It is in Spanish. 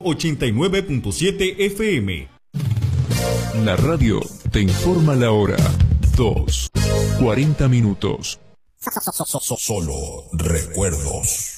89.7 FM. La radio te informa la hora. 2:40. Solo recuerdos.